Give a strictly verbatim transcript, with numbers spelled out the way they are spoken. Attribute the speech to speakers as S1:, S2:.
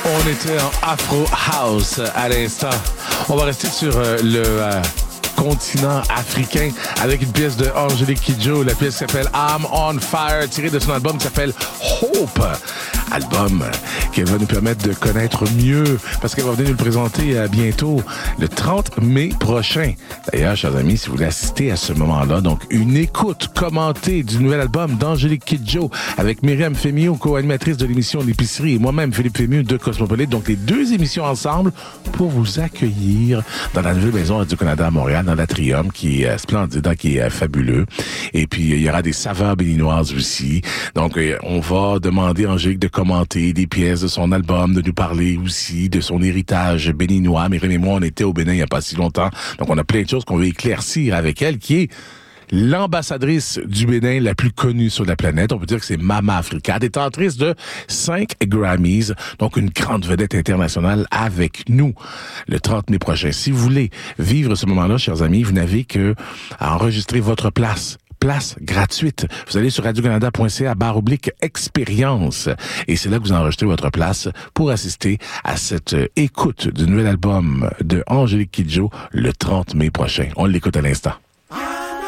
S1: On était en Afro House à l'instant. On va rester sur euh, le euh, continent africain avec une pièce de Angélique Kidjo. La pièce s'appelle I'm on Fire, tirée de son album qui s'appelle Hope. Album qui va nous permettre de connaître mieux parce qu'elle va venir nous le présenter euh, bientôt, le trente mai prochain. D'ailleurs, chers amis, si vous voulez assister à ce moment-là, donc une écoute commentée du nouvel album d'Angélique Kidjo avec Myriam Fémieux, co-animatrice de l'émission L'Épicerie, et moi-même, Philippe Fémieux de Cosmopolite. Donc, les deux émissions ensemble pour vous accueillir dans la nouvelle maison Radio-Canada à Montréal, dans l'Atrium, qui est splendide, qui est fabuleux. Et puis, il y aura des saveurs béninoises aussi. Donc, on va demander à Angélique de commenter des pièces de son album, de nous parler aussi de son héritage béninois. Myriam et moi, on était au Bénin il n'y a pas si longtemps. Donc, on a plein de choses qu'on veut éclaircir avec elle, qui est l'ambassadrice du Bénin la plus connue sur la planète. On peut dire que c'est Mama Africa, détentrice de cinq Grammys, donc une grande vedette internationale avec nous le trente mai prochain. Si vous voulez vivre ce moment-là, chers amis, vous n'avez que à enregistrer votre place. Place gratuite. Vous allez sur radio-canada point c a barre oblique expérience et c'est là que vous enregistrez votre place pour assister à cette écoute du nouvel album de Angélique Kidjo le trente mai prochain. On l'écoute à l'instant.